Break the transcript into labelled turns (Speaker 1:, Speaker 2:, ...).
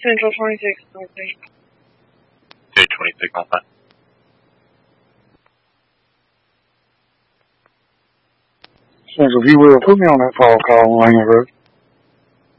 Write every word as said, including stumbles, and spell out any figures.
Speaker 1: Central twenty-six, please.
Speaker 2: Okay, twenty-six on that.
Speaker 3: Central, if you will, put me on that fall call on Langley Road.